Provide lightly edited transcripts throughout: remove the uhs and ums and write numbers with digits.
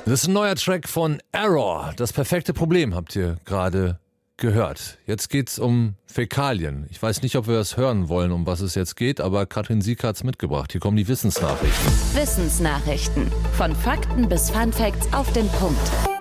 Das ist ein neuer Track von Error. Das perfekte Problem habt ihr gerade gehört. Jetzt geht's um Fäkalien. Ich weiß nicht, ob wir das hören wollen, um was es jetzt geht, aber Katrin Sieck hat's mitgebracht. Hier kommen die Wissensnachrichten. Wissensnachrichten. Von Fakten bis Funfacts auf den Punkt.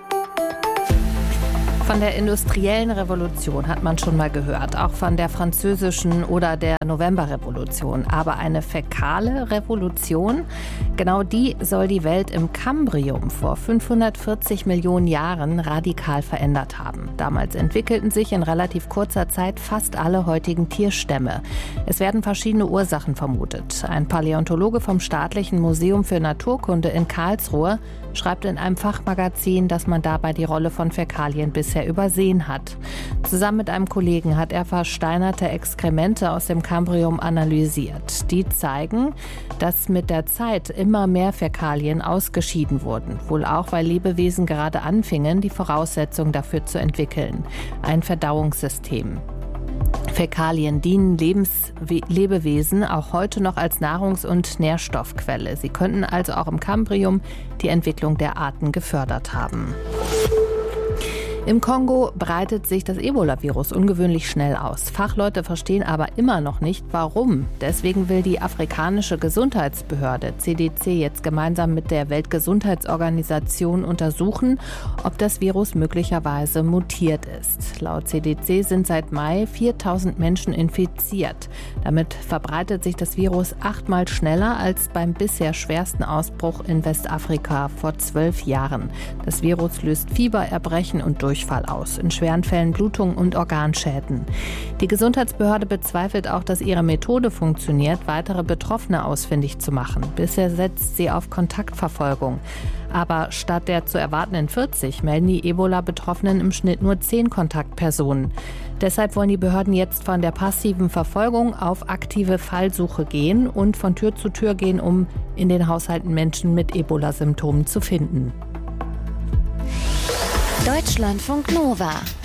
Von der industriellen Revolution hat man schon mal gehört, auch von der französischen oder der Novemberrevolution. Aber eine fäkale Revolution, genau die soll die Welt im Kambrium vor 540 Millionen Jahren radikal verändert haben. Damals entwickelten sich in relativ kurzer Zeit fast alle heutigen Tierstämme. Es werden verschiedene Ursachen vermutet. Ein Paläontologe vom Staatlichen Museum für Naturkunde in Karlsruhe schreibt in einem Fachmagazin, dass man dabei die Rolle von Fäkalien bisher übersehen hat. Zusammen mit einem Kollegen hat er versteinerte Exkremente aus dem Kambrium analysiert. Die zeigen, dass mit der Zeit immer mehr Fäkalien ausgeschieden wurden. Wohl auch, weil Lebewesen gerade anfingen, die Voraussetzungen dafür zu entwickeln. Ein Verdauungssystem. Fäkalien dienen Lebewesen auch heute noch als Nahrungs- und Nährstoffquelle. Sie könnten also auch im Kambrium die Entwicklung der Arten gefördert haben. Im Kongo breitet sich das Ebola-Virus ungewöhnlich schnell aus. Fachleute verstehen aber immer noch nicht, warum. Deswegen will die afrikanische Gesundheitsbehörde CDC jetzt gemeinsam mit der Weltgesundheitsorganisation untersuchen, ob das Virus möglicherweise mutiert ist. Laut CDC sind seit Mai 4000 Menschen infiziert. Damit verbreitet sich das Virus 8-mal schneller als beim bisher schwersten Ausbruch in Westafrika vor 12 Jahren. Das Virus löst Fieber, Erbrechen und Durchfall aus, in schweren Fällen Blutungen und Organschäden. Die Gesundheitsbehörde bezweifelt auch, dass ihre Methode funktioniert, weitere Betroffene ausfindig zu machen. Bisher setzt sie auf Kontaktverfolgung. Aber statt der zu erwartenden 40 melden die Ebola-Betroffenen im Schnitt nur 10 Kontaktpersonen. Deshalb wollen die Behörden jetzt von der passiven Verfolgung auf aktive Fallsuche gehen und von Tür zu Tür gehen, um in den Haushalten Menschen mit Ebola-Symptomen zu finden. Deutschlandfunk Nova